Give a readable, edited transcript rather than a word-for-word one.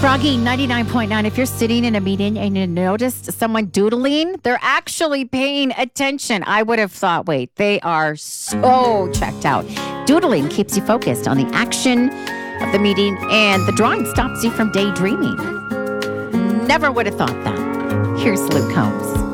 Froggy 99.9. If you're sitting in a meeting and you noticed someone doodling, they're actually paying attention. I would have thought, wait, they are so checked out. Doodling keeps you focused on the action of the meeting, and the drawing stops you from daydreaming. Never would have thought that. Here's Luke Combs.